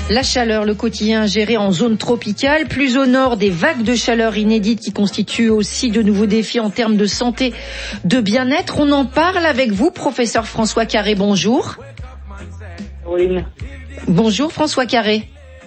La chaleur, le quotidien géré en zone tropicale, plus au nord des vagues de chaleur inédites qui constituent aussi de nouveaux défis en termes de santé, de bien-être. On en parle avec vous, professeur François Carré, bonjour. Caroline. Bonjour François Carré.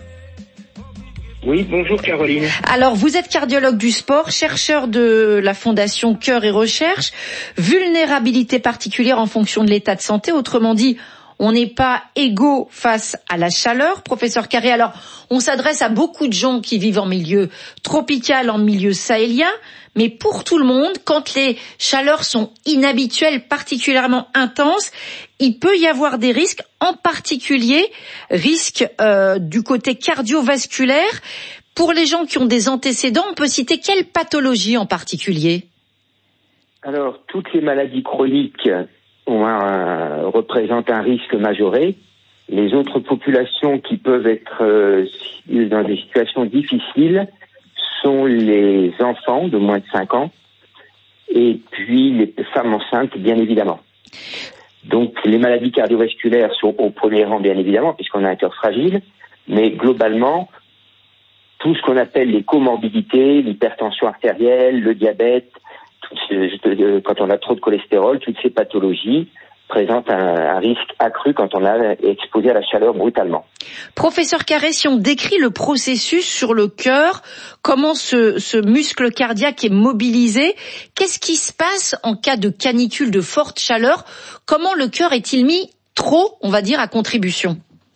Oui, bonjour Caroline. Alors, vous êtes cardiologue du sport, chercheur de la Fondation Cœur et Recherche, vulnérabilité particulière en fonction de l'état de santé, autrement dit, on n'est pas égaux face à la chaleur. Professeur Carré, alors on s'adresse à beaucoup de gens qui vivent en milieu tropical, en milieu sahélien, mais pour tout le monde, quand les chaleurs sont inhabituelles, particulièrement intenses, il peut y avoir des risques, en particulier risques du côté cardiovasculaire. Pour les gens qui ont des antécédents, on peut citer quelle pathologie en particulier ? Alors, toutes les maladies chroniques représentent un risque majoré. Les autres populations qui peuvent être dans des situations difficiles sont les enfants de moins de 5 ans et puis les femmes enceintes, bien évidemment. Donc, les maladies cardiovasculaires sont au premier rang, bien évidemment, puisqu'on a un cœur fragile, mais globalement, tout ce qu'on appelle les comorbidités, l'hypertension artérielle, le diabète, quand on a trop de cholestérol, toutes ces pathologies présentent un risque accru quand on est exposé à la chaleur brutalement. Professeur Carré, si on décrit le processus sur le cœur, comment ce muscle cardiaque est mobilisé, qu'est-ce qui se passe en cas de canicule, de forte chaleur ? Comment le cœur est-il mis trop, on va dire, à contribution ?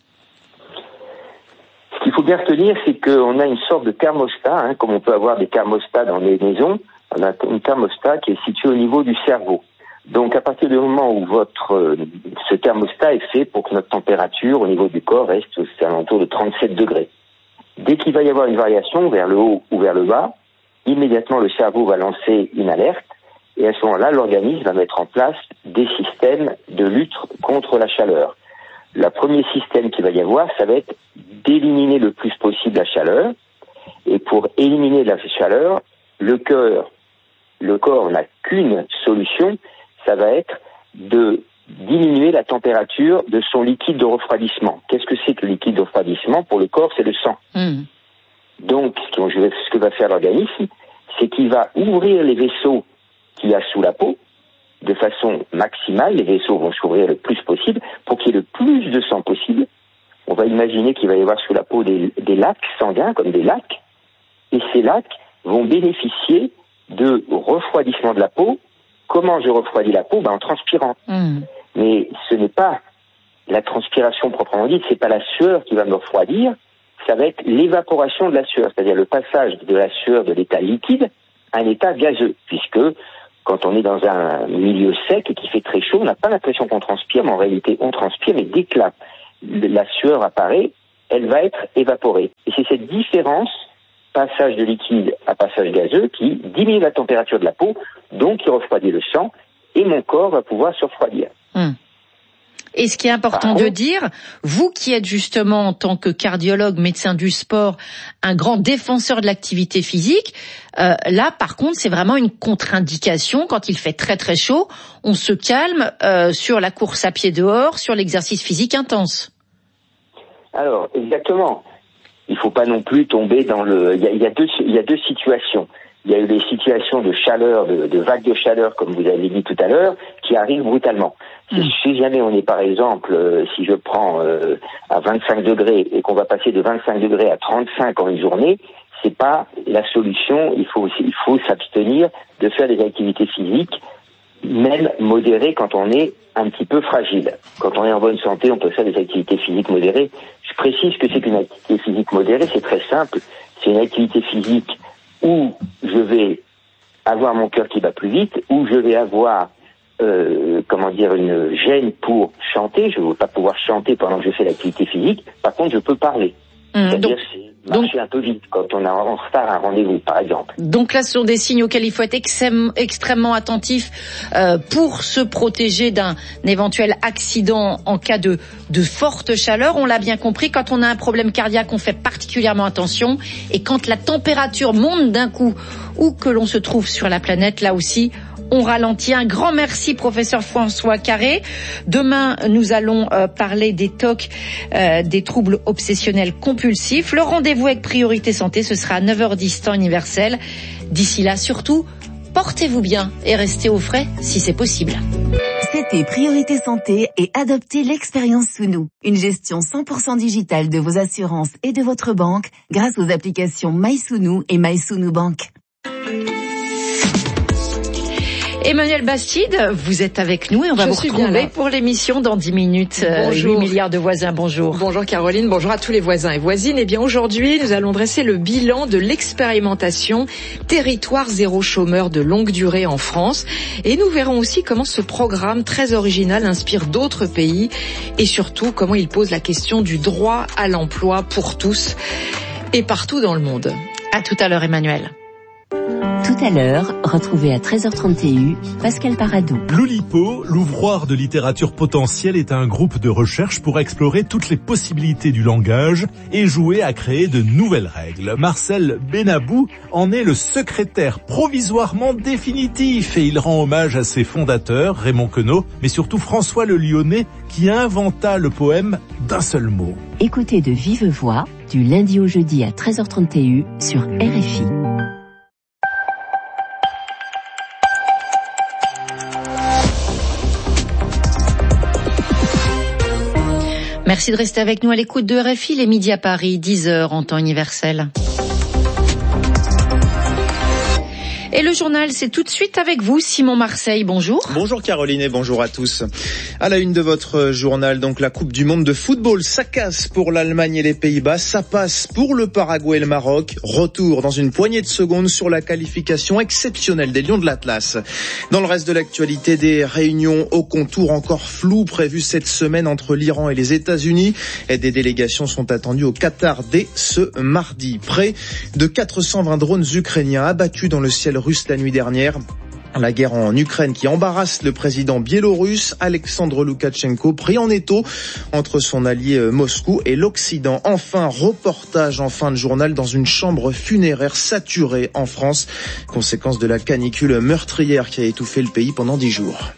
Ce qu'il faut bien retenir, c'est qu'on a une sorte de thermostat, comme on peut avoir des thermostats dans les maisons. On a un thermostat qui est situé au niveau du cerveau. Donc, à partir du moment où ce thermostat est fait pour que notre température au niveau du corps reste aux alentours de 37 degrés. Dès qu'il va y avoir une variation vers le haut ou vers le bas, immédiatement le cerveau va lancer une alerte et à ce moment-là, l'organisme va mettre en place des systèmes de lutte contre la chaleur. Le premier système qu'il va y avoir, ça va être d'éliminer le plus possible la chaleur. Et pour éliminer la chaleur, le corps n'a qu'une solution, ça va être de diminuer la température de son liquide de refroidissement. Qu'est-ce que c'est que le liquide de refroidissement ? Pour le corps, c'est le sang. Donc, ce que va faire l'organisme, c'est qu'il va ouvrir les vaisseaux qu'il y a sous la peau de façon maximale. Les vaisseaux vont s'ouvrir le plus possible pour qu'il y ait le plus de sang possible. On va imaginer qu'il va y avoir sous la peau des lacs sanguins, comme des lacs, et ces lacs vont bénéficier de refroidissement de la peau. Comment je refroidis la peau ? En transpirant. Mais ce n'est pas la transpiration proprement dite, c'est pas la sueur qui va me refroidir, ça va être l'évaporation de la sueur, c'est-à-dire le passage de la sueur de l'état liquide à un état gazeux, puisque quand on est dans un milieu sec et qui fait très chaud, on n'a pas l'impression qu'on transpire, mais en réalité on transpire, mais dès que la sueur apparaît, elle va être évaporée. Et c'est cette différence, passage de liquide à passage gazeux, qui diminue la température de la peau, donc qui refroidit le sang, et mon corps va pouvoir se refroidir. Et ce qui est important de dire, vous qui êtes justement en tant que cardiologue, médecin du sport, un grand défenseur de l'activité physique, là par contre c'est vraiment une contre-indication quand il fait très très chaud, on se calme sur la course à pied dehors, sur l'exercice physique intense. Alors exactement. Il faut pas non plus tomber dans il y a deux situations. Il y a eu des situations de chaleur, de vagues de chaleur, comme vous avez dit tout à l'heure, qui arrivent brutalement. Si jamais on est, par exemple, si je prends à 25 degrés et qu'on va passer de 25 degrés à 35 en une journée, c'est pas la solution. Il faut s'abstenir de faire des activités physiques, même modérées quand on est un petit peu fragile. Quand on est en bonne santé, on peut faire des activités physiques modérées. Je précise que c'est qu'une activité physique modérée, c'est très simple. C'est une activité physique où je vais avoir mon cœur qui bat plus vite, où je vais avoir une gêne pour chanter. Je ne veux pas pouvoir chanter pendant que je fais l'activité physique. Par contre, je peux parler. C'est-à-dire marcher un peu vite quand on est en retard à un rendez-vous, par exemple. Donc là, ce sont des signes auxquels il faut être extrêmement attentif pour se protéger d'un éventuel accident en cas de forte chaleur. On l'a bien compris, quand on a un problème cardiaque, on fait particulièrement attention. Et quand la température monte d'un coup, où que l'on se trouve sur la planète, là aussi, on ralentit. Un grand merci, professeur François Carré. Demain, nous allons parler des TOC, des troubles obsessionnels compulsifs. Le rendez-vous avec Priorité Santé, ce sera à 9h10 temps universel. D'ici là, surtout, portez-vous bien et restez au frais si c'est possible. C'était Priorité Santé et adoptez l'expérience Sounou. Une gestion 100% digitale de vos assurances et de votre banque grâce aux applications MySounou et MySounou Bank. Emmanuel Bastide, vous êtes avec nous et on va vous retrouver pour l'émission dans 10 minutes. Bonjour. 8 milliards de voisins, bonjour. Bonjour Caroline, bonjour à tous les voisins et voisines. Eh bien aujourd'hui, nous allons dresser le bilan de l'expérimentation Territoire zéro chômeur de longue durée en France. Et nous verrons aussi comment ce programme très original inspire d'autres pays et surtout comment il pose la question du droit à l'emploi pour tous et partout dans le monde. À tout à l'heure Emmanuel. Tout à l'heure, retrouvez à 13h30 TU Pascal Paradou. L'Oulipo, l'ouvroir de littérature potentielle, est un groupe de recherche pour explorer toutes les possibilités du langage et jouer à créer de nouvelles règles. Marcel Benabou en est le secrétaire provisoirement définitif et il rend hommage à ses fondateurs, Raymond Queneau, mais surtout François le Lyonnais, qui inventa le poème d'un seul mot. Écoutez de vive voix, du lundi au jeudi à 13h30 TU sur RFI. Merci de rester avec nous à l'écoute de RFI, les midis à Paris, 10h en temps universel. Et le journal, c'est tout de suite avec vous, Simon Marseille, bonjour. Bonjour Caroline et bonjour à tous. À la une de votre journal, donc la Coupe du Monde de football, ça casse pour l'Allemagne et les Pays-Bas, ça passe pour le Paraguay et le Maroc. Retour dans une poignée de secondes sur la qualification exceptionnelle des Lions de l'Atlas. Dans le reste de l'actualité, des réunions au contour encore floues prévues cette semaine entre l'Iran et les États-Unis. Et des délégations sont attendues au Qatar dès ce mardi. Près de 420 drones ukrainiens abattus dans le ciel russe la nuit dernière. La guerre en Ukraine qui embarrasse le président biélorusse Alexandre Loukachenko, pris en étau entre son allié Moscou et l'Occident. Enfin, reportage en fin de journal dans une chambre funéraire saturée en France, conséquence de la canicule meurtrière qui a étouffé le pays pendant 10 jours.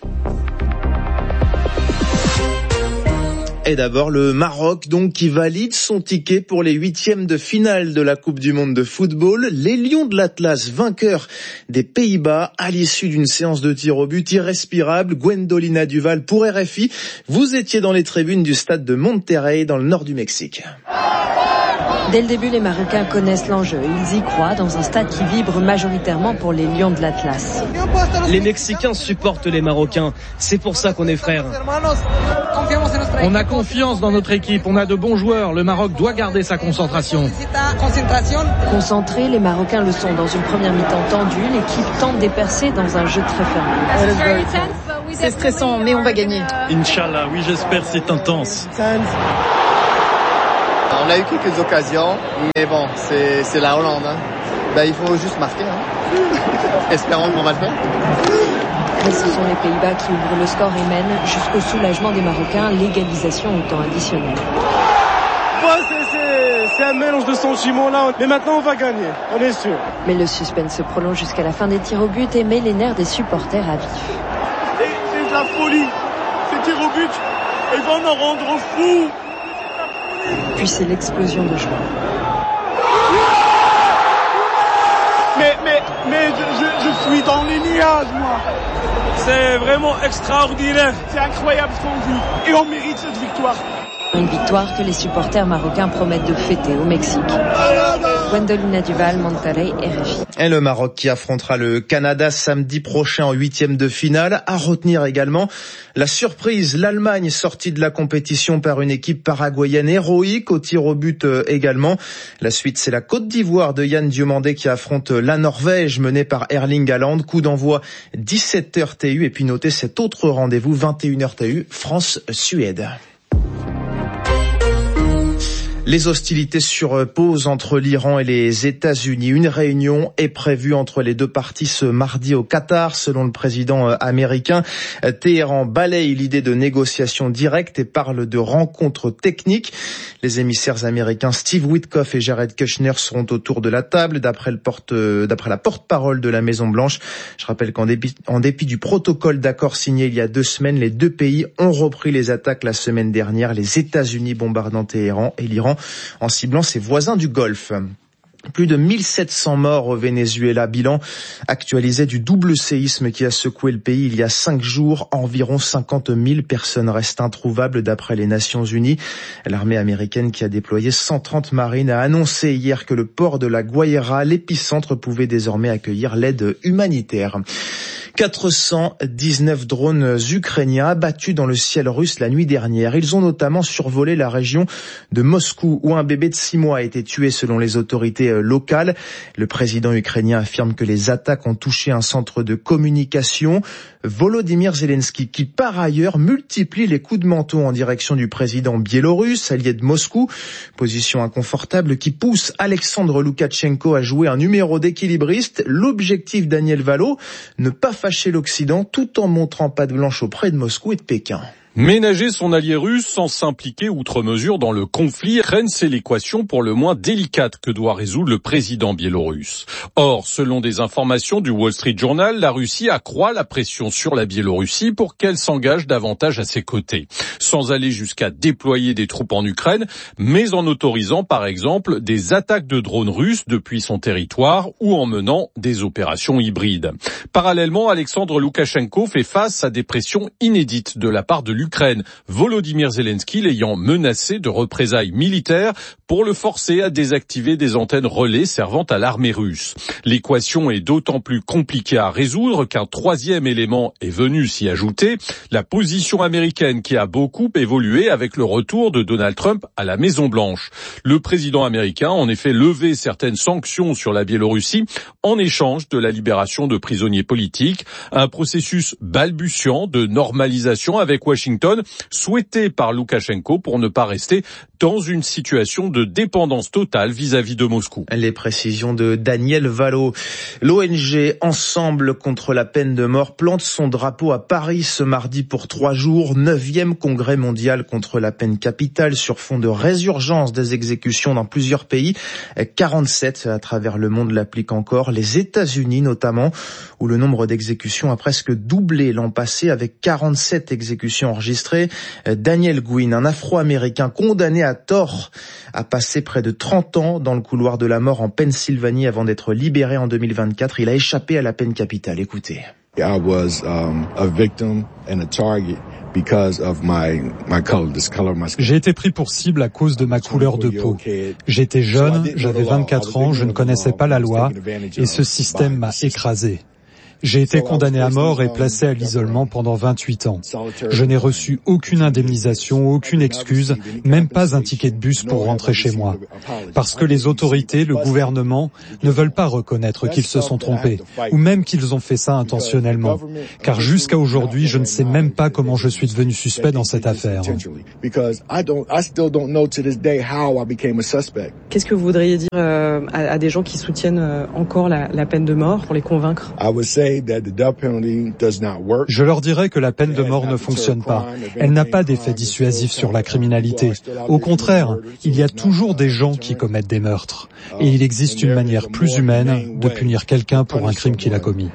Et d'abord le Maroc donc qui valide son ticket pour les 8e de finale de la Coupe du Monde de football. Les Lions de l'Atlas, vainqueurs des Pays-Bas à l'issue d'une séance de tir au but irrespirable. Gwendolina Duval pour RFI. Vous étiez dans les tribunes du stade de Monterrey dans le nord du Mexique. Dès le début, les Marocains connaissent l'enjeu. Ils y croient dans un stade qui vibre majoritairement pour les Lions de l'Atlas. Les Mexicains supportent les Marocains. C'est pour ça qu'on est frères. On a confiance dans notre équipe. On a de bons joueurs. Le Maroc doit garder sa concentration. Concentrés, les Marocains le sont dans une première mi-temps tendue. L'équipe tente des percées dans un jeu très fermé. C'est stressant, mais on va gagner. Inch'Allah, oui j'espère, c'est intense. On a eu quelques occasions, mais bon, c'est la Hollande. Il faut juste marquer. Espérons qu'on va le faire. Et ce sont les Pays-Bas qui ouvrent le score et mènent jusqu'au soulagement des Marocains, l'égalisation au temps additionnel. C'est un mélange de sentiments là, mais maintenant on va gagner, on est sûr. Mais le suspense se prolonge jusqu'à la fin des tirs au but et met les nerfs des supporters à vif. C'est de la folie, ces tirs au but, ils vont nous rendre fous. Puis c'est l'explosion de joie. Mais je suis dans les nuages, moi. C'est vraiment extraordinaire. C'est incroyable ce qu'on vit. Et on mérite cette victoire. Une victoire que les supporters marocains promettent de fêter au Mexique. Gwendolina Duval, Monterrey, RFI. Et le Maroc qui affrontera le Canada samedi prochain en 8e de finale. À retenir également la surprise, l'Allemagne sortie de la compétition par une équipe paraguayenne héroïque au tir au but également. La suite, c'est la Côte d'Ivoire de Yann Diomandé qui affronte la Norvège menée par Erling Haaland. Coup d'envoi 17h TU et puis notez cet autre rendez-vous 21h TU France-Suède. Les hostilités sur pause entre l'Iran et les États-Unis. Une réunion est prévue entre les deux parties ce mardi au Qatar, selon le président américain. Téhéran balaye l'idée de négociations directes et parle de rencontres techniques. Les émissaires américains Steve Witkoff et Jared Kushner seront autour de la table, d'après la porte-parole de la Maison-Blanche. Je rappelle qu'en dépit du protocole d'accord signé il y a 2 semaines, les deux pays ont repris les attaques la semaine dernière, les États-Unis bombardant Téhéran et l'Iran en ciblant ses voisins du Golfe. Plus de 1700 morts au Venezuela, bilan actualisé du double séisme qui a secoué le pays il y a 5 jours. Environ 50 000 personnes restent introuvables d'après les Nations Unies. L'armée américaine qui a déployé 130 marines a annoncé hier que le port de la Guaira, l'épicentre, pouvait désormais accueillir l'aide humanitaire. 419 drones ukrainiens abattus dans le ciel russe la nuit dernière. Ils ont notamment survolé la région de Moscou où un bébé de 6 mois a été tué selon les autorités locales. Le président ukrainien affirme que les attaques ont touché un centre de communication. Volodymyr Zelensky, qui par ailleurs multiplie les coups de manteau en direction du président biélorusse, allié de Moscou. Position inconfortable qui pousse Alexandre Loukachenko à jouer un numéro d'équilibriste. L'objectif Daniel Valo, ne pas fâcher l'Occident tout en montrant patte blanche auprès de Moscou et de Pékin. Ménager son allié russe sans s'impliquer outre mesure dans le conflit, c'est l'équation pour le moins délicate que doit résoudre le président biélorusse. Or, selon des informations du Wall Street Journal, la Russie accroît la pression sur la Biélorussie pour qu'elle s'engage davantage à ses côtés, sans aller jusqu'à déployer des troupes en Ukraine, mais en autorisant par exemple des attaques de drones russes depuis son territoire ou en menant des opérations hybrides. Parallèlement, Alexandre Loukachenko fait face à des pressions inédites de la part de l'Ukraine, Volodymyr Zelensky l'ayant menacé de représailles militaires pour le forcer à désactiver des antennes relais servant à l'armée russe. L'équation est d'autant plus compliquée à résoudre qu'un troisième élément est venu s'y ajouter, la position américaine qui a beaucoup évolué avec le retour de Donald Trump à la Maison-Blanche. Le président américain a en effet levé certaines sanctions sur la Biélorussie en échange de la libération de prisonniers politiques, un processus balbutiant de normalisation avec Washington, souhaité par Loukachenko pour ne pas rester dans une situation de dépendance totale vis-à-vis de Moscou. Les précisions de Daniel Valo. L'ONG Ensemble contre la peine de mort plante son drapeau à Paris ce mardi pour 3 jours. 9e congrès mondial contre la peine capitale sur fond de résurgence des exécutions dans plusieurs pays. 47 à travers le monde l'appliquent encore. Les États-Unis notamment, où le nombre d'exécutions a presque doublé l'an passé avec 47 exécutions enregistrées. Daniel Gwynn, un Afro-Américain condamné à tort, a passé près de 30 ans dans le couloir de la mort en Pennsylvanie avant d'être libéré en 2024. Il a échappé à la peine capitale. Écoutez. I was a victim and a target because of my color, this color of my skin. J'ai été pris pour cible à cause de ma couleur de peau. J'étais jeune, j'avais 24 ans, je ne connaissais pas la loi et ce système m'a écrasé. J'ai été condamné à mort et placé à l'isolement pendant 28 ans. Je n'ai reçu aucune indemnisation, aucune excuse, même pas un ticket de bus pour rentrer chez moi. Parce que les autorités, le gouvernement, ne veulent pas reconnaître qu'ils se sont trompés, ou même qu'ils ont fait ça intentionnellement. Car jusqu'à aujourd'hui, je ne sais même pas comment je suis devenu suspect dans cette affaire. Qu'est-ce que vous voudriez dire à des gens qui soutiennent encore la peine de mort pour les convaincre ? Je leur dirais que la peine de mort ne fonctionne pas. Elle n'a pas d'effet dissuasif sur la criminalité. Au contraire, il y a toujours des gens qui commettent des meurtres. Et il existe une manière plus humaine de punir quelqu'un pour un crime qu'il a commis.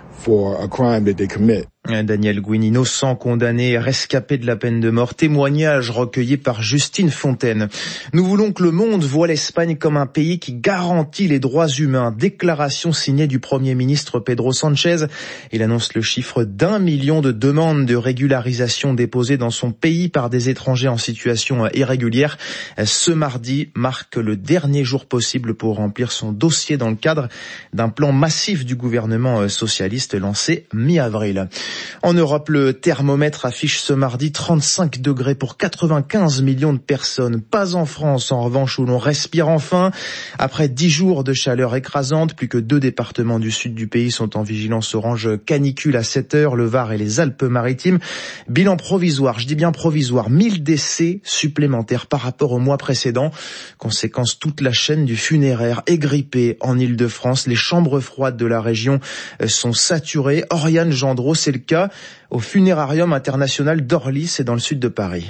Daniel Gwynn, innocent, condamné, rescapé de la peine de mort. Témoignage recueilli par Justine Fontaine. Nous voulons que le monde voie l'Espagne comme un pays qui garantit les droits humains. Déclaration signée du Premier ministre Pedro Sánchez. Il annonce le chiffre d'1 million de demandes de régularisation déposées dans son pays par des étrangers en situation irrégulière. Ce mardi marque le dernier jour possible pour remplir son dossier dans le cadre d'un plan massif du gouvernement socialiste. liste lancée mi-avril. En Europe, le thermomètre affiche ce mardi 35 degrés pour 95 millions de personnes. Pas en France, en revanche, où l'on respire enfin. Après 10 jours de chaleur écrasante, plus que 2 départements du sud du pays sont en vigilance orange canicule à 7 heures, le Var et les Alpes-Maritimes. Bilan provisoire, je dis bien provisoire, 1000 décès supplémentaires par rapport au mois précédent. Conséquence, toute la chaîne du funéraire est grippée en Île-de-France. Les chambres froides de la région sont saturées. Oriane Gendreau, c'est le cas au Funérarium international d'Orly, c'est dans le sud de Paris.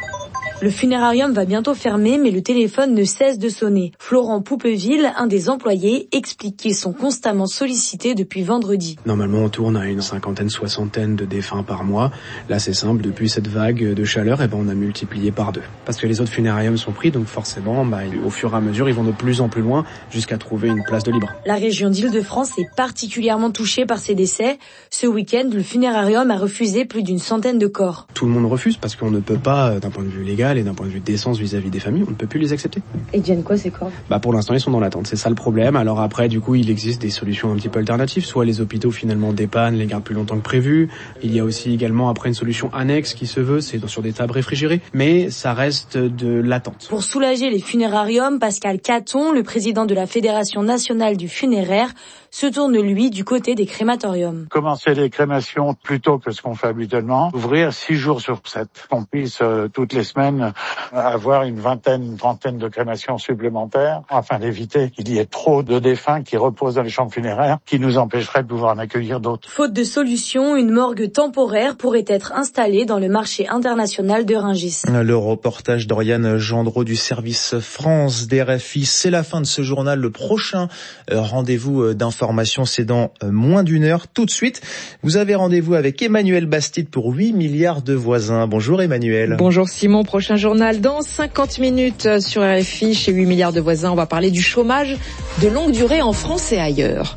Le funérarium va bientôt fermer, mais le téléphone ne cesse de sonner. Florent Poupeville, un des employés, explique qu'ils sont constamment sollicités depuis vendredi. Normalement, on tourne à une 50aine, 60aine de défunts par mois. Là, c'est simple, depuis cette vague de chaleur, on a multiplié par 2. Parce que les autres funérariums sont pris, donc forcément, au fur et à mesure, ils vont de plus en plus loin jusqu'à trouver une place de libre. La région d'Île-de-France est particulièrement touchée par ces décès. Ce week-end, le funérarium a refusé plus d'une centaine de corps. Tout le monde refuse parce qu'on ne peut pas, d'un point de vue légal et d'un point de vue décence vis-à-vis des familles, on ne peut plus les accepter. Et viennent quoi ces corps ? Pour l'instant, ils sont dans l'attente, c'est ça le problème. Alors après, du coup, il existe des solutions un petit peu alternatives. Soit les hôpitaux finalement dépannent, les gardent plus longtemps que prévu. Il y a aussi également après une solution annexe qui se veut, c'est sur des tables réfrigérées. Mais ça reste de l'attente. Pour soulager les funérariums, Pascal Caton, le président de la Fédération nationale du funéraire, se tourne lui du côté des crématoriums. Commencer les crémations plus tôt que ce qu'on fait habituellement, ouvrir 6 jours sur 7, qu'on puisse toutes les semaines avoir une trentaine de crémations supplémentaires, afin d'éviter qu'il y ait trop de défunts qui reposent dans les chambres funéraires, qui nous empêcheraient de pouvoir en accueillir d'autres. Faute de solution, une morgue temporaire pourrait être installée dans le marché international de Rungis. Le reportage d'Oriane Gendreau du service France d'RFI. C'est la fin de ce journal. Le prochain rendez-vous d'information, c'est dans moins d'une heure. Tout de suite, vous avez rendez-vous avec Emmanuel Bastide pour 8 milliards de voisins. Bonjour Emmanuel. Bonjour Simon, prochain journal dans 50 minutes sur RFI. Chez 8 milliards de voisins, on va parler du chômage de longue durée en France et ailleurs.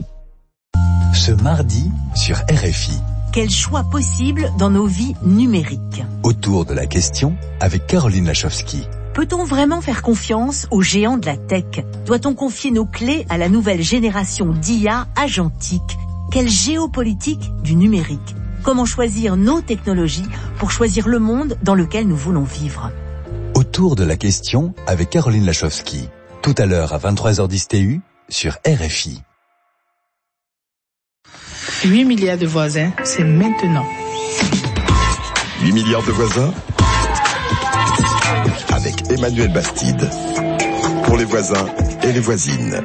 Ce mardi sur RFI. Quel choix possible dans nos vies numériques ? Autour de la question avec Caroline Lachowski. Peut-on vraiment faire confiance aux géants de la tech ? Doit-on confier nos clés à la nouvelle génération d'IA agentique ? Quelle géopolitique du numérique ? Comment choisir nos technologies pour choisir le monde dans lequel nous voulons vivre ? Autour de la question avec Caroline Lachowski. Tout à l'heure à 23h10 TU sur RFI. 8 milliards de voisins, c'est maintenant. 8 milliards de voisins avec Emmanuel Bastide. Pour les voisins et les voisines.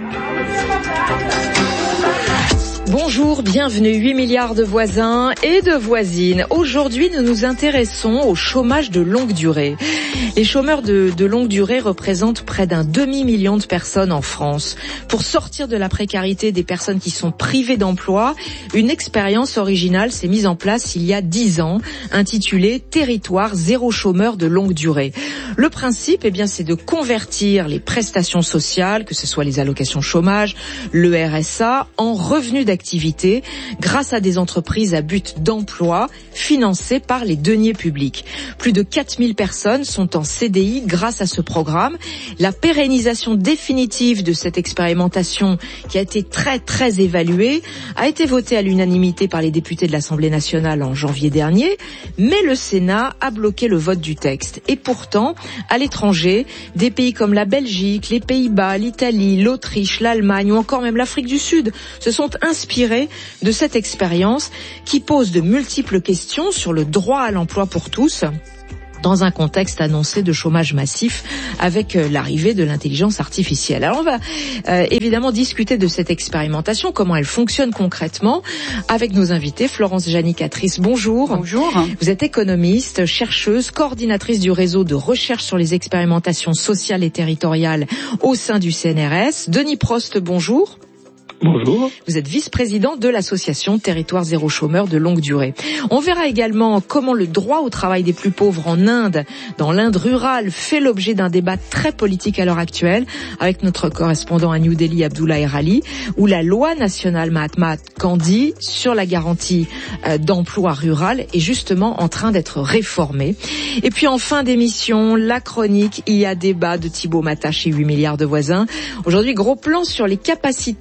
Bonjour, bienvenue, 8 milliards de voisins et de voisines. Aujourd'hui, nous nous intéressons au chômage de longue durée. Les chômeurs de longue durée représentent près d'un demi-million de personnes en France. Pour sortir de la précarité des personnes qui sont privées d'emploi, une expérience originale s'est mise en place il y a 10 ans, intitulée « Territoire zéro chômeur de longue durée ». Le principe, c'est de convertir les prestations sociales, que ce soit les allocations chômage, le RSA, en revenus d'activité grâce à des entreprises à but d'emploi financées par les deniers publics. Plus de 4000 personnes sont en CDI grâce à ce programme. La pérennisation définitive de cette expérimentation, qui a été très évaluée, a été votée à l'unanimité par les députés de l'Assemblée nationale en janvier dernier, mais le Sénat a bloqué le vote du texte. Et pourtant, à l'étranger, des pays comme la Belgique, les Pays-Bas, l'Italie, l'Autriche, l'Allemagne ou encore même l'Afrique du Sud se sont inspirés de cette expérience qui pose de multiples questions sur le droit à l'emploi pour tous, dans un contexte annoncé de chômage massif avec l'arrivée de l'intelligence artificielle. Alors on va évidemment discuter de cette expérimentation, comment elle fonctionne concrètement, avec nos invités. Florence Janicatrice, bonjour. Bonjour. Vous êtes économiste, chercheuse, coordinatrice du réseau de recherche sur les expérimentations sociales et territoriales au sein du CNRS. Denis Prost, bonjour. Bonjour. Vous êtes vice-président de l'association Territoire zéro chômeur de longue durée. On verra également comment le droit au travail des plus pauvres en Inde, dans l'Inde rurale, fait l'objet d'un débat très politique à l'heure actuelle, avec notre correspondant à New Delhi, Abdoulaye Rali, où la loi nationale Mahatma Gandhi sur la garantie d'emploi rural est justement en train d'être réformée. Et puis en fin d'émission, la chronique « Il y a débat » de Thibaut Mata chez 8 milliards de voisins. Aujourd'hui, gros plan sur les capacités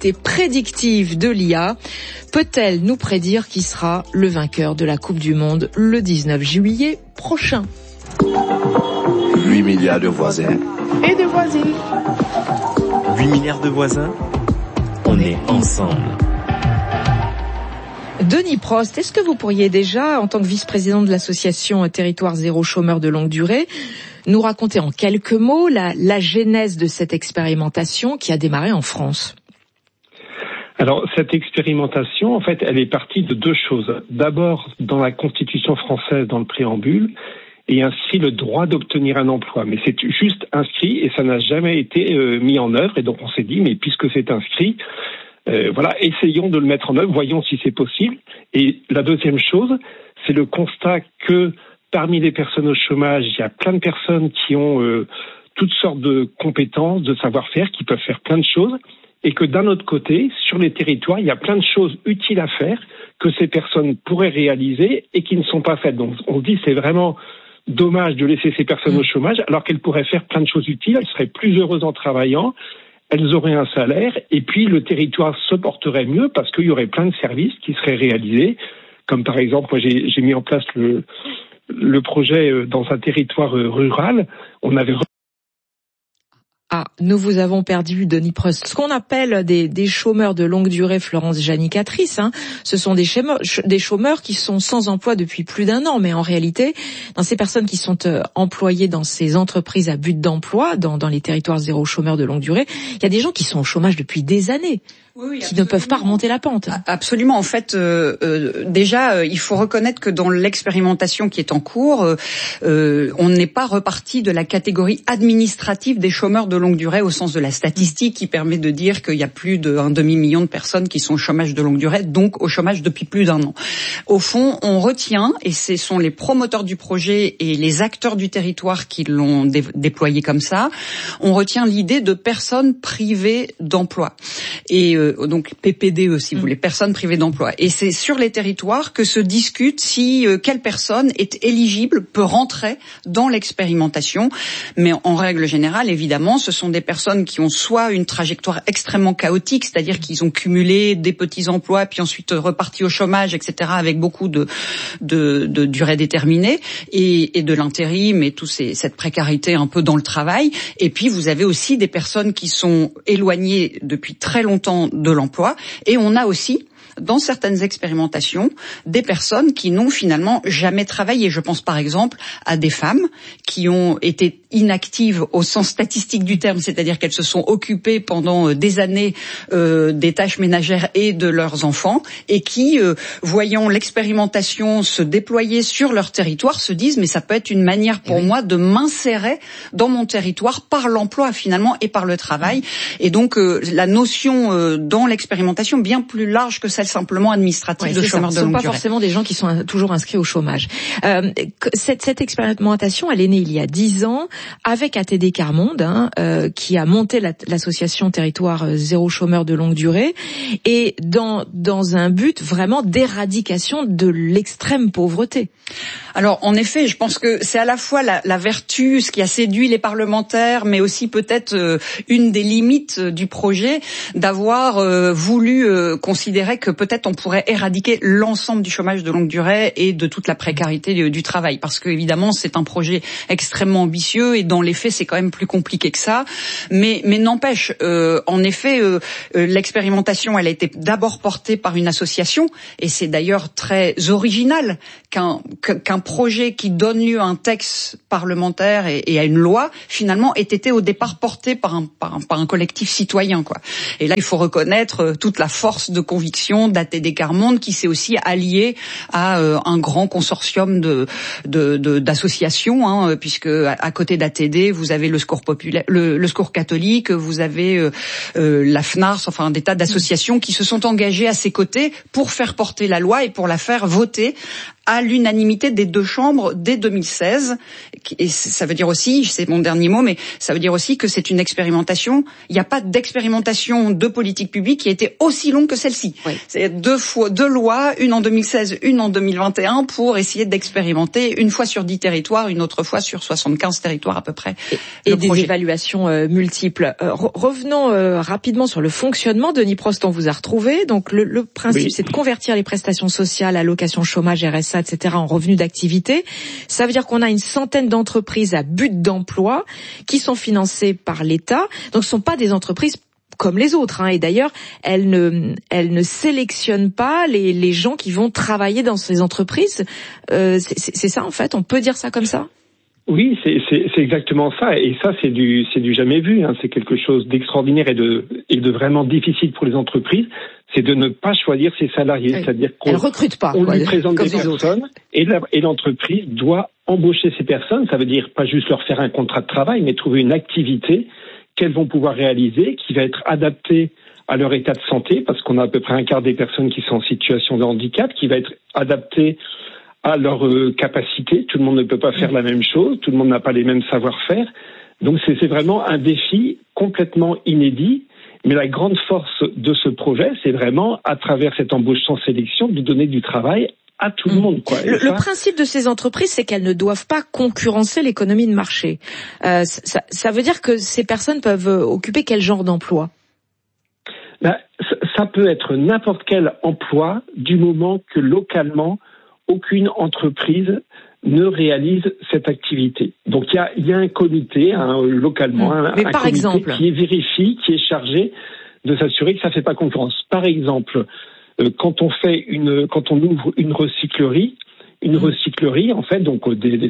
prédictive de l'IA peut-elle nous prédire qui sera le vainqueur de la Coupe du Monde le 19 juillet prochain? 8 milliards de voisins. Et de voisines. 8 milliards de voisins. On est ensemble. Denis Prost, est-ce que vous pourriez déjà, en tant que vice-président de l'association Territoire Zéro Chômeur de longue durée, nous raconter en quelques mots la genèse de cette expérimentation qui a démarré en France? Alors, cette expérimentation, en fait, elle est partie de deux choses. D'abord, dans la Constitution française, dans le préambule, et inscrit le droit d'obtenir un emploi. Mais c'est juste inscrit et ça n'a jamais été mis en œuvre. Et donc, on s'est dit, mais puisque c'est inscrit, voilà, essayons de le mettre en œuvre, voyons si c'est possible. Et la deuxième chose, c'est le constat que parmi les personnes au chômage, il y a plein de personnes qui ont toutes sortes de compétences, de savoir-faire, qui peuvent faire plein de choses, et que d'un autre côté, sur les territoires, il y a plein de choses utiles à faire que ces personnes pourraient réaliser et qui ne sont pas faites. Donc on se dit c'est vraiment dommage de laisser ces personnes au chômage alors qu'elles pourraient faire plein de choses utiles, elles seraient plus heureuses en travaillant, elles auraient un salaire et puis le territoire se porterait mieux parce qu'il y aurait plein de services qui seraient réalisés, comme par exemple, moi j'ai mis en place le projet dans un territoire rural, on avait... Nous vous avons perdu, Denis Prost. Ce qu'on appelle des chômeurs de longue durée, Florence Janicatrice, ce sont des chômeurs qui sont sans emploi depuis plus d'1 an. Mais en réalité, dans ces personnes qui sont employées dans ces entreprises à but d'emploi, dans les territoires zéro chômeur de longue durée, il y a des gens qui sont au chômage depuis des années. Oui, qui ne peuvent pas remonter la pente. Absolument. En fait, déjà, il faut reconnaître que dans l'expérimentation qui est en cours, on n'est pas reparti de la catégorie administrative des chômeurs de longue durée au sens de la statistique qui permet de dire qu'il y a plus d'1 demi-million de personnes qui sont au chômage de longue durée, donc au chômage depuis plus d'1 an. Au fond, on retient, et ce sont les promoteurs du projet et les acteurs du territoire qui l'ont déployé comme ça, on retient l'idée de personnes privées d'emploi. Et donc PPDE si vous voulez, personnes privées d'emploi. Et c'est sur les territoires que se discute si quelle personne est éligible, peut rentrer dans l'expérimentation. Mais en règle générale, évidemment, ce sont des personnes qui ont soit une trajectoire extrêmement chaotique, c'est-à-dire qu'ils ont cumulé des petits emplois, puis ensuite reparti au chômage, etc., avec beaucoup de durée déterminée, et de l'intérim et cette précarité un peu dans le travail. Et puis vous avez aussi des personnes qui sont éloignées depuis très longtemps de l'emploi, et on a aussi dans certaines expérimentations des personnes qui n'ont finalement jamais travaillé. Je pense par exemple à des femmes qui ont été inactives au sens statistique du terme, c'est-à-dire qu'elles se sont occupées pendant des années des tâches ménagères et de leurs enfants, et qui, voyant l'expérimentation se déployer sur leur territoire, se disent mais ça peut être une manière pour moi de m'insérer dans mon territoire par l'emploi finalement et par le travail. Et donc la notion dans l'expérimentation bien plus large que celle simplement administrative de chômeurs de longue durée. Ce ne sont pas forcément des gens qui sont toujours inscrits au chômage. Cette expérimentation, elle est née il y a 10 ans avec ATD Quart Monde, qui a monté l'association Territoire Zéro Chômeur de longue durée, et dans un but vraiment d'éradication de l'extrême pauvreté. Alors en effet, je pense que c'est à la fois la vertu, ce qui a séduit les parlementaires, mais aussi peut-être une des limites du projet, d'avoir voulu considérer que peut-être on pourrait éradiquer l'ensemble du chômage de longue durée et de toute la précarité du travail, parce que évidemment c'est un projet extrêmement ambitieux et dans les faits c'est quand même plus compliqué que ça, mais n'empêche, en effet l'expérimentation elle a été d'abord portée par une association, et c'est d'ailleurs très original qu'un projet qui donne lieu à un texte parlementaire et à une loi finalement ait été au départ porté par un collectif citoyen, quoi. Et là il faut reconnaître toute la force de conviction d'ATD Quart Monde, qui s'est aussi allié à un grand consortium d'associations, puisque à côté d'ATD vous avez le Secours populaire, le Secours catholique, vous avez la FNARS, enfin des tas d'associations qui se sont engagées à ses côtés pour faire porter la loi et pour la faire voter à l'unanimité des deux chambres dès 2016. Et ça veut dire aussi, c'est mon dernier mot, mais ça veut dire aussi que c'est une expérimentation. Il n'y a pas d'expérimentation de politique publique qui a été aussi longue que celle-ci. Oui. C'est deux lois, une en 2016, une en 2021, pour essayer d'expérimenter une fois sur 10 territoires, une autre fois sur 75 territoires à peu près. Et des évaluations multiples. Revenons rapidement sur le fonctionnement. Denis Prost, on vous a retrouvé. Donc le principe, c'est de convertir les prestations sociales, allocations chômage, RSA, etc. en revenus d'activité. Ça veut dire qu'on a une centaine d'entreprises à but d'emploi qui sont financées par l'État. Donc ce ne sont pas des entreprises comme les autres, hein. Et d'ailleurs, elles ne sélectionnent pas les gens qui vont travailler dans ces entreprises. C'est ça en fait, on peut dire ça comme ça? Oui, c'est exactement ça, et ça c'est du jamais vu, hein. C'est quelque chose d'extraordinaire et de vraiment difficile pour les entreprises, c'est de ne pas choisir ses salariés, oui. C'est-à-dire qu'on recrute pas, on lui présente des personnes et l'entreprise doit embaucher ces personnes. Ça veut dire pas juste leur faire un contrat de travail, mais trouver une activité qu'elles vont pouvoir réaliser, qui va être adaptée à leur état de santé, parce qu'on a à peu près un quart des personnes qui sont en situation de handicap, qui va être adaptée à leur capacité. Tout le monde ne peut pas faire la même chose, tout le monde n'a pas les mêmes savoir-faire. Donc c'est vraiment un défi complètement inédit. Mais la grande force de ce projet, c'est vraiment, à travers cette embauche sans sélection, de donner du travail à tout le monde, quoi. Le principe de ces entreprises, c'est qu'elles ne doivent pas concurrencer l'économie de marché. Ça veut dire que ces personnes peuvent occuper quel genre d'emploi? Ça peut être n'importe quel emploi, du moment que localement, aucune entreprise ne réalise cette activité. Donc il y a un comité localement, un comité qui vérifie, qui est chargé de s'assurer que ça ne fait pas concurrence. Par exemple, quand on ouvre une recyclerie, en fait, donc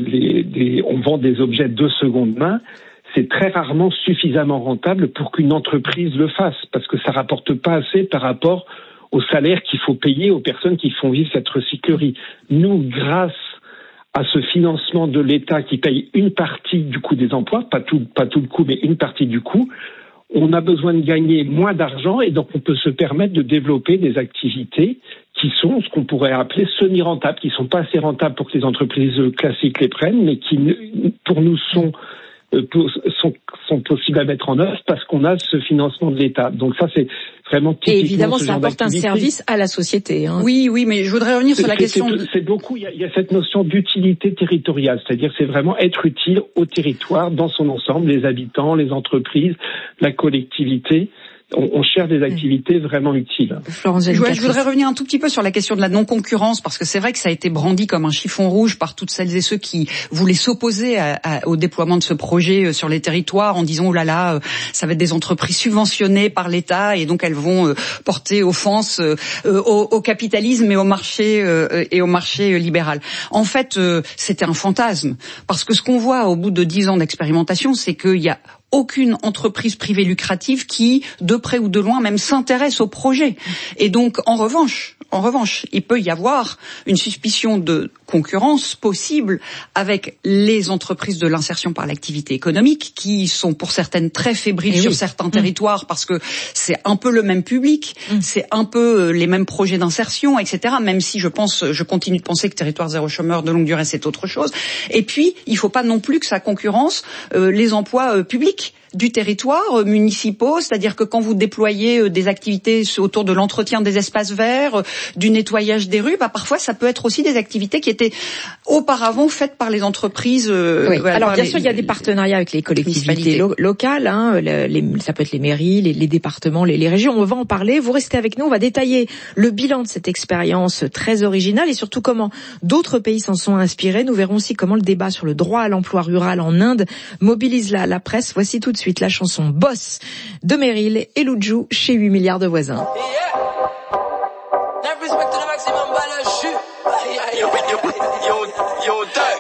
on vend des objets de seconde main, c'est très rarement suffisamment rentable pour qu'une entreprise le fasse, parce que ça rapporte pas assez par rapport au salaire qu'il faut payer aux personnes qui font vivre cette recyclerie. Nous, grâce à ce financement de l'État qui paye une partie du coût des emplois, pas tout le coût, mais une partie du coût, on a besoin de gagner moins d'argent et donc on peut se permettre de développer des activités qui sont ce qu'on pourrait appeler semi-rentables, qui sont pas assez rentables pour que les entreprises classiques les prennent, mais qui, pour nous, sont possibles à mettre en œuvre parce qu'on a ce financement de l'État. Donc ça, c'est vraiment typiquement. Et évidemment, ça apporte un service à la société. Hein. Oui, mais je voudrais revenir sur la question. C'est beaucoup. Il y a cette notion d'utilité territoriale, c'est-à-dire c'est vraiment être utile au territoire dans son ensemble, les habitants, les entreprises, la collectivité. On cherche des activités vraiment utiles. Je voudrais revenir un tout petit peu sur la question de la non-concurrence, parce que c'est vrai que ça a été brandi comme un chiffon rouge par toutes celles et ceux qui voulaient s'opposer au déploiement de ce projet sur les territoires en disant « Oh là là, ça va être des entreprises subventionnées par l'État et donc elles vont porter offense au capitalisme et au marché libéral ». En fait, c'était un fantasme, parce que ce qu'on voit au bout de 10 ans d'expérimentation, c'est qu'il y a aucune entreprise privée lucrative qui, de près ou de loin, même s'intéresse au projet. Et donc, en revanche, il peut y avoir une suspicion de concurrence possible avec les entreprises de l'insertion par l'activité économique qui sont pour certaines très fébriles sur certains territoires parce que c'est un peu le même public, c'est un peu les mêmes projets d'insertion, etc. Même si je continue de penser que territoire zéro chômeur de longue durée, c'est autre chose. Et puis, il faut pas non plus que ça concurrence les emplois publics du territoire, municipaux, c'est-à-dire que quand vous déployez des activités autour de l'entretien des espaces verts, du nettoyage des rues, parfois ça peut être aussi des activités qui étaient auparavant faites par les entreprises. Alors bien sûr, il y a des partenariats avec les collectivités locales, hein, ça peut être les mairies, les départements, les régions. On va en parler. Vous restez avec nous. On va détailler le bilan de cette expérience très originale et surtout comment d'autres pays s'en sont inspirés. Nous verrons aussi comment le débat sur le droit à l'emploi rural en Inde mobilise la presse. Voici tout de suite la chanson Boss de Meryl et Luju chez 8 milliards de voisins.